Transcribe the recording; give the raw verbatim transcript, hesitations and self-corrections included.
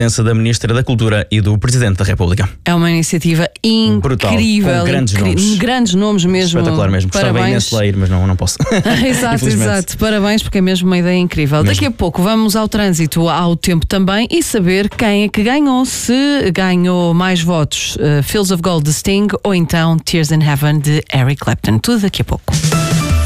presença da Ministra da Cultura e do Presidente da República. É uma iniciativa Brutal, incrível. com grandes incri nomes. Grandes nomes mesmo. Espetacular mesmo. Gostava imenso de lá ir, mas não, não posso. Exato, exato. Parabéns, porque é mesmo uma ideia incrível. Mesmo. Daqui a pouco vamos ao trânsito, ao tempo também, e saber quem é que ganhou, se ganhou mais votos, uh, Fields of Gold de Sting ou então Tears in Heaven de Eric Clapton. Tudo daqui a pouco.